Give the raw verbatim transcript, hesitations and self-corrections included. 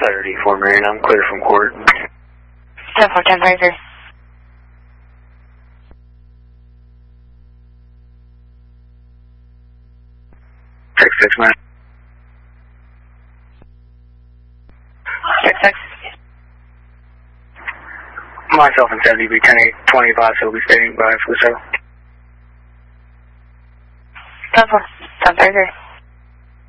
thirty for Marion, I'm clear from court. ten four ten Tiger. six six nine. six six. Myself and seventy B ten eight twenty-five, so we'll be staying by Flusso. ten four ten Tiger.